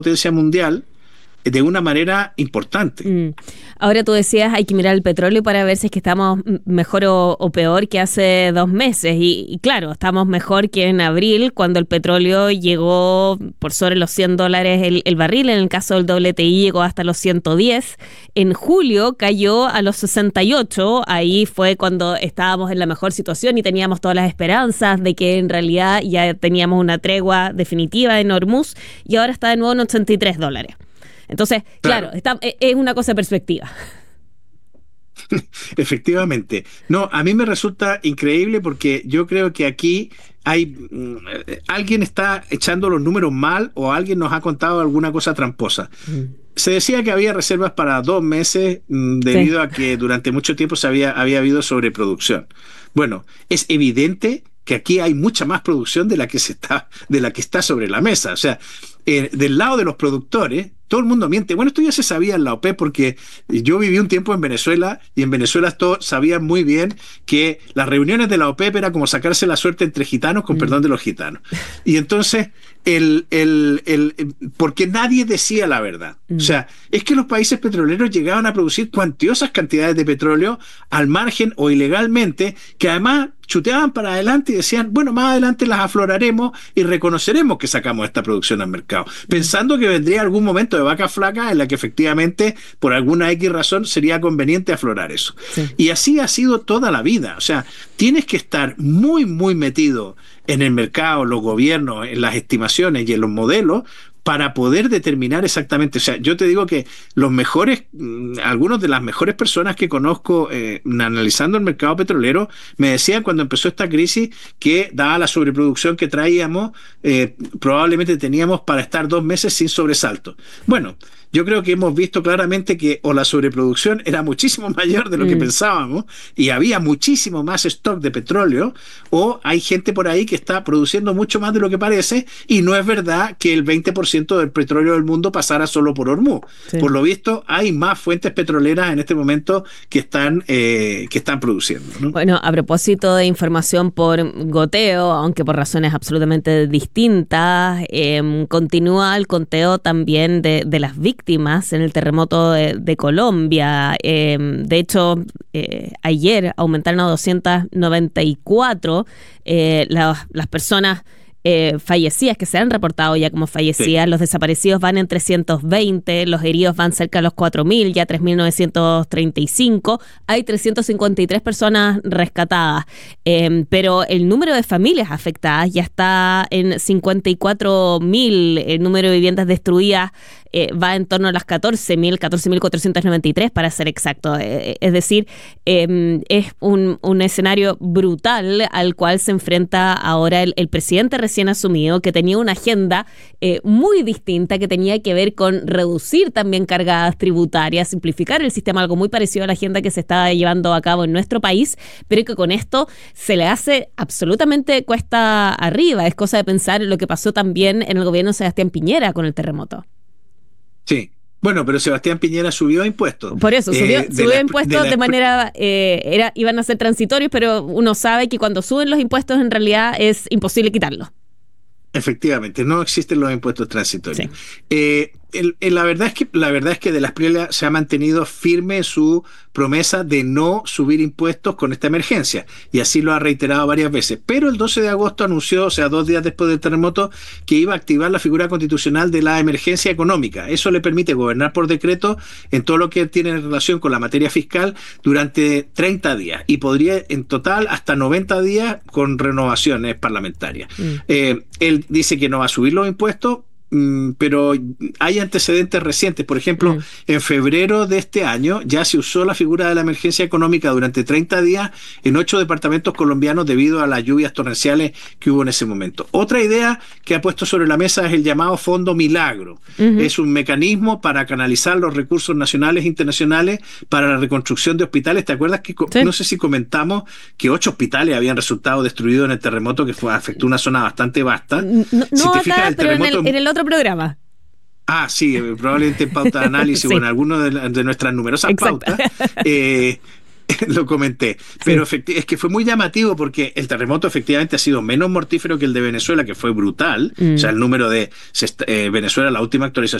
potencia mundial de una manera importante. Ahora tú decías, hay que mirar el petróleo para ver si es que estamos mejor o peor que hace 2 meses. Y claro, estamos mejor que en abril, cuando el petróleo llegó por sobre los $100 el barril. En el caso del WTI llegó hasta los 110. En julio cayó a los 68. Ahí fue cuando estábamos en la mejor situación y teníamos todas las esperanzas de que en realidad ya teníamos una tregua definitiva en Hormuz. Y ahora está de nuevo en $83. Entonces, claro, es una cosa de perspectiva. Efectivamente. No, a mí me resulta increíble porque yo creo que aquí alguien está echando los números mal o alguien nos ha contado alguna cosa tramposa. Se decía que había reservas para 2 meses debido a que durante mucho tiempo había habido sobreproducción. Bueno, es evidente que aquí hay mucha más producción de la que está sobre la mesa. O sea, del lado de los productores, todo el mundo miente. Bueno, esto ya se sabía en la OPEP porque yo viví un tiempo en Venezuela y en Venezuela todos sabían muy bien que las reuniones de la OPEP era como sacarse la suerte entre gitanos, con perdón de los gitanos. Y entonces, porque nadie decía la verdad. O sea, es que los países petroleros llegaban a producir cuantiosas cantidades de petróleo al margen o ilegalmente, que además chuteaban para adelante y decían, bueno, más adelante las afloraremos y reconoceremos que sacamos esta producción al mercado, pensando que vendría algún momento de vaca flaca en la que efectivamente, por alguna X razón, sería conveniente aflorar eso. Sí. Y así ha sido toda la vida. O sea, tienes que estar muy, muy metido en el mercado, los gobiernos, en las estimaciones y en los modelos, para poder determinar exactamente. O sea, yo te digo que algunos de las mejores personas que conozco analizando el mercado petrolero, me decían cuando empezó esta crisis que, dada la sobreproducción que traíamos, probablemente teníamos para estar 2 meses sin sobresalto. Bueno, yo creo que hemos visto claramente que o la sobreproducción era muchísimo mayor de lo que pensábamos y había muchísimo más stock de petróleo, o hay gente por ahí que está produciendo mucho más de lo que parece y no es verdad que el 20% del petróleo del mundo pasara solo por Hormuz. Sí. Por lo visto, hay más fuentes petroleras en este momento que están produciendo, ¿no? Bueno, a propósito de información por goteo, aunque por razones absolutamente distintas, continúa el conteo también de las víctimas en el terremoto de Colombia. De hecho, ayer aumentaron a 294 las personas fallecidas, que se han reportado ya como fallecidas. Sí. Los desaparecidos van en 320, los heridos van cerca de los 4.000, ya 3.935. Hay 353 personas rescatadas, pero el número de familias afectadas ya está en 54.000. El número de viviendas destruidas va en torno a las 14.493 para ser exacto. Es decir, es un escenario brutal al cual se enfrenta ahora el presidente recién asumido, que tenía una agenda muy distinta, que tenía que ver con reducir también cargas tributarias, simplificar el sistema, algo muy parecido a la agenda que se está llevando a cabo en nuestro país, pero que con esto se le hace absolutamente cuesta arriba. Es cosa de pensar en lo que pasó también en el gobierno de Sebastián Piñera con el terremoto. Sí. Bueno, pero Sebastián Piñera subió impuestos. Por eso, subió impuestos de manera... iban a ser transitorios, pero uno sabe que cuando suben los impuestos en realidad es imposible quitarlos. Efectivamente, no existen los impuestos transitorios. Sí. La verdad es que de la Espriella se ha mantenido firme su promesa de no subir impuestos con esta emergencia, y así lo ha reiterado varias veces. Pero el 12 de agosto anunció, o sea, 2 días después del terremoto, que iba a activar la figura constitucional de la emergencia económica. Eso le permite gobernar por decreto en todo lo que tiene relación con la materia fiscal durante 30 días, y podría en total hasta 90 días con renovaciones parlamentarias. Él dice que no va a subir los impuestos, pero hay antecedentes recientes. Por ejemplo, en febrero de este año ya se usó la figura de la emergencia económica durante 30 días en 8 departamentos colombianos debido a las lluvias torrenciales que hubo en ese momento. Otra idea que ha puesto sobre la mesa es el llamado Fondo Milagro. Es un mecanismo para canalizar los recursos nacionales e internacionales para la reconstrucción de hospitales. ¿Te acuerdas que no sé si comentamos que 8 hospitales habían resultado destruidos en el terremoto que afectó una zona bastante vasta? No acá, pero en el otro programa. Ah, sí, probablemente en pauta de análisis sí. O en alguno de nuestras numerosas pautas. lo comenté. Pero es que fue muy llamativo porque el terremoto efectivamente ha sido menos mortífero que el de Venezuela, que fue brutal. O sea, el número de Venezuela, la última actualización